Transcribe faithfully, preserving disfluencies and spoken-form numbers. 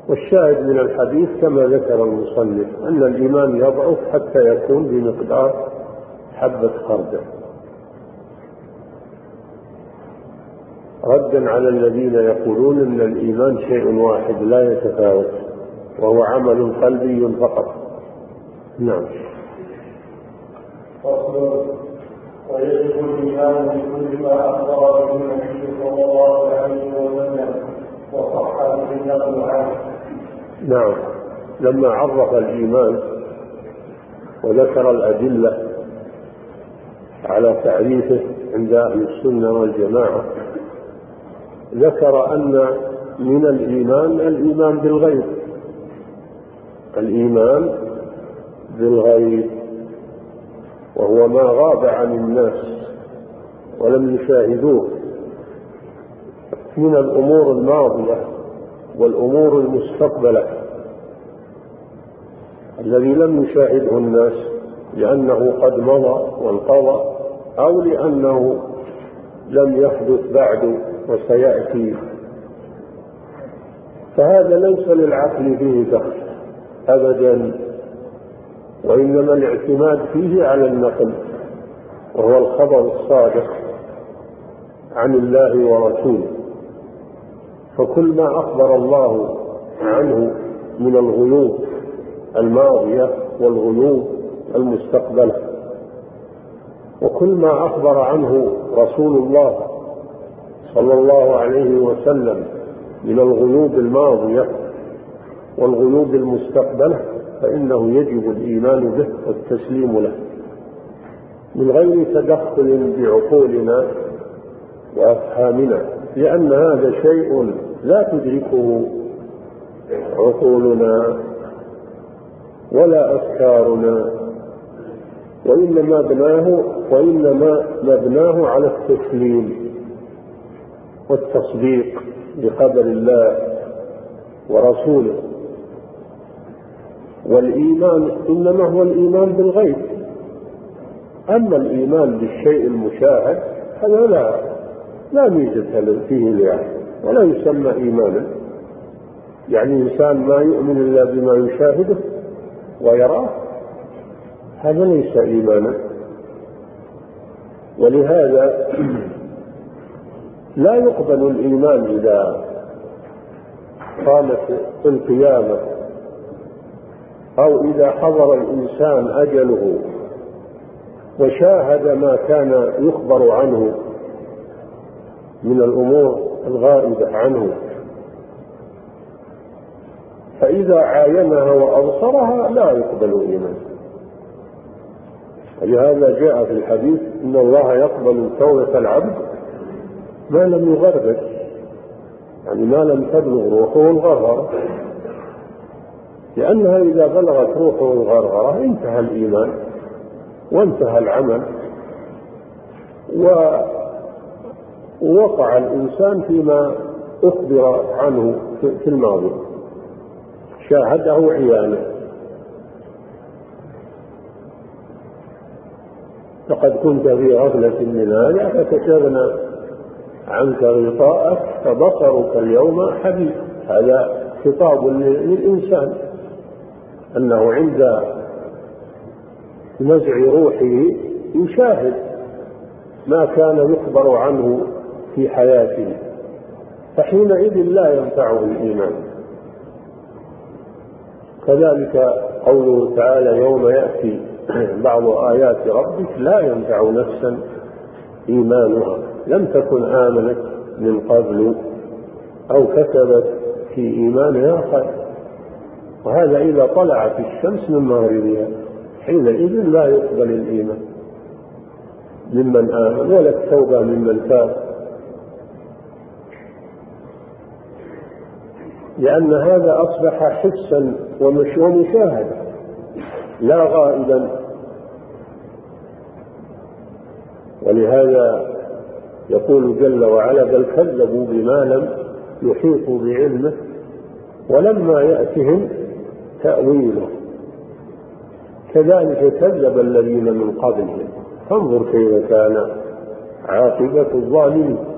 والشاهد من الحديث كما ذكر المصنف أن الإيمان يضعف حتى يكون بمقدار حبة خردل، ردا على الذين يقولون أن الإيمان شيء واحد لا يتفاوت وهو عمل قلبي فقط. نعم. ويجب الإيمان بكل ما أخبر به النبي صلى الله عليه وسلم وصح به النقل عنه. نعم. لما عرف الإيمان وذكر الأدلة على تعريفه عند أهل السنة والجماعة، ذكر أن من الإيمان الإيمان بالغيب، الإيمان بالغيب وهو ما غاب عن الناس ولم يشاهدوه من الأمور الماضية والأمور المستقبلة، الذي لم يشاهده الناس لأنه قد مضى وانقضى أو لأنه لم يحدث بعد وسيأتي، فهذا ليس للعقل فيه دخل أبدا، وإنما الاعتماد فيه على النقل وهو الخبر الصادق عن الله ورسوله. فكل ما أخبر الله عنه من الغيوب الماضية والغيوب المستقبلة، وكل ما أخبر عنه رسول الله صلى الله عليه وسلم من الغيوب الماضية والغيوب المستقبلة، فإنه يجب الإيمان به والتسليم له من غير تدخل بعقولنا وأفهامنا، لأن هذا شيء لا تدركه عقولنا ولا أفكارنا، وإنما مبناه وإنما مبناه على التسليم والتصديق بقدر الله ورسوله. والإيمان إنما هو الإيمان بالغيب، أما الإيمان بالشيء المشاهد هذا لا لا ميزة فيه لأحد ولا يسمى إيمانا، يعني إنسان ما يؤمن إلا بما يشاهده ويراه هذا ليس إيمانا. ولهذا لا يقبل الإيمان إذا قامت القيامة أو إذا حضر الإنسان أجله وشاهد ما كان يخبر عنه من الأمور الغائبة عنه، فإذا عاينها وأبصرها لا يقبل إيمان. ولهذا جاء في الحديث إن الله يقبل توبة العبد ما لم يغرغر، يعني ما لم تبلغ روحه الغرغرة، لأنها إذا بلغت روحه الغرغرة انتهى الإيمان وانتهى العمل، ووقع الإنسان فيما أخبر عنه في الماضي شاهده عيانه. لقد كنت في غفلة من هذا فكشفنا عنك غطاءك فبصرك اليوم حديد. هذا خطاب للإنسان أنه عند نزع روحه يشاهد ما كان يخبر عنه في حياته، فحينئذ لا ينفعه الإيمان. كذلك قوله تعالى يوم يأتي بعض آيات ربك لا ينفع نفسا إيمانها لم تكن آمنت من قبل أو كسبت في إيمانها خير، وهذا إذا طلعت الشمس من مغربها حينئذ لا يقبل الإيمان ممن آمن ولا التوبة ممن تاب، لأن هذا أصبح حسا ومشاهدا لا غائبا. ولهذا يقول جل وعلا بل كذبوا بما لم يحيطوا بعلمه ولما يأتهم تأويله كذلك كذب الذين من قبلهم فانظر كيف كان عاقبة الظالمين.